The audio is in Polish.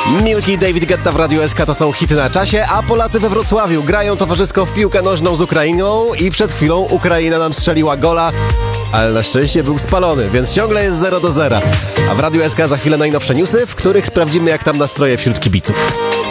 Milki i David Guetta w Radiu SK to są hity na czasie, a Polacy we Wrocławiu grają towarzysko w piłkę nożną z Ukrainą i przed chwilą Ukraina nam strzeliła gola, ale na szczęście był spalony, więc ciągle jest 0-0. A w Radiu SK za chwilę najnowsze newsy, w których sprawdzimy, jak tam nastroje wśród kibiców.